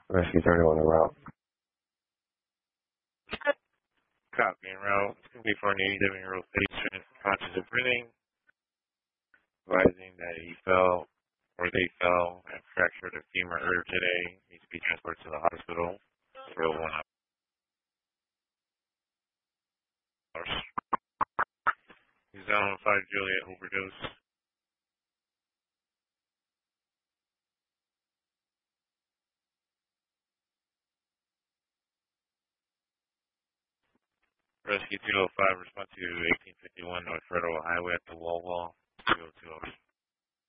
Rescue 31 en route. Copy en route. It's going to be for an 87-year-old patient conscious of breathing, advising that he fell or they fell and fractured a femur today. Needs to be transported to the hospital for 1 hour. He's down on 5 Juliet overdose. Rescue 205, respond to 1851 North Federal Highway at the Wall. 202 over.